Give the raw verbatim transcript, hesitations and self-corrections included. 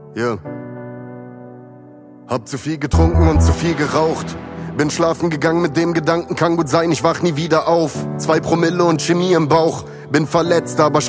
Ja. Hab zu viel getrunken und zu viel geraucht. Bin schlafen gegangen mit dem Gedanken, kann gut sein, ich wach nie wieder auf. Zwei Promille und Chemie im Bauch. Bin verletzt, aber